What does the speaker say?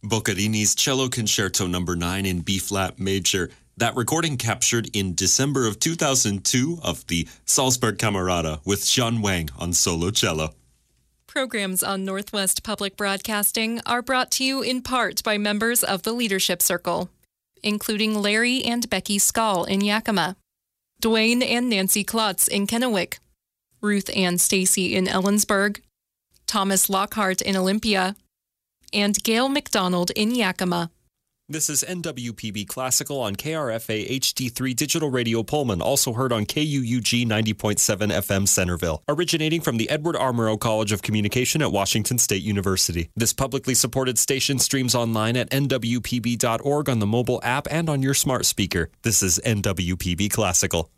Boccherini's Cello Concerto No. 9 in B-flat major. That recording captured in December of 2002 of the Salzburg Camerata with John Wang on solo cello. Programs on Northwest Public Broadcasting are brought to you in part by members of the Leadership Circle, including Larry and Becky Skall in Yakima, Dwayne and Nancy Klotz in Kennewick, Ruth and Stacy in Ellensburg, Thomas Lockhart in Olympia, and Gail McDonald in Yakima. This is NWPB Classical on KRFA HD3 Digital Radio Pullman, also heard on KUUG 90.7 FM Centerville, originating from the Edward R. Murrow College of Communication at Washington State University. This publicly supported station streams online at nwpb.org on the mobile app and on your smart speaker. This is NWPB Classical.